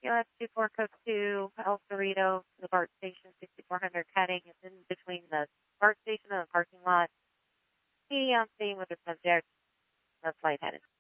US 24 Code 2, El Cerrito, the BART station, 6400 heading. It's in between the BART station and the parking lot. Medium, staying with the subject. The flight headed.